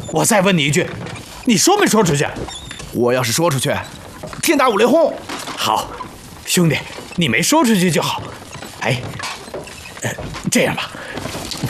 我再问你一句，你说没说出去？ 我要是说出去，天打五雷轰。 好，兄弟，你没说出去就好。哎，这样吧，